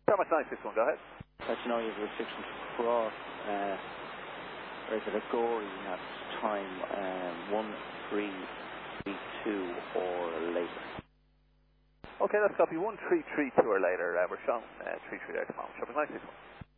Thomas 961, go ahead. Let you know you have restrictions to cross, or is it a Gory at time 1332 or later? Okay, let's copy 1332 or later. We're showing 33 there tomorrow. Thomas 961.